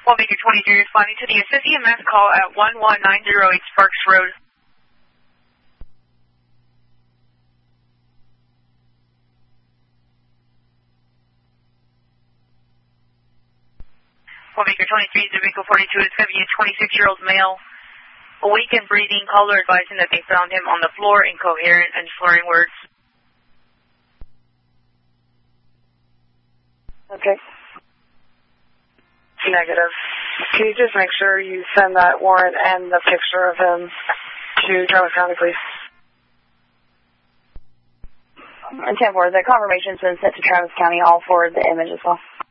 Well, Baker 23 responding to the assist EMS call at 11908 Sparks Road. Well, Baker 23 to vehicle 42 is going to be a 26-year-old male. Awake and breathing, caller advising that they found him on the floor, incoherent and slurring words. Okay. Negative. Can you just make sure you send that warrant and the picture of him to Travis County, please? And 10-4, the confirmation's been sent to Travis County. I'll forward the image as well.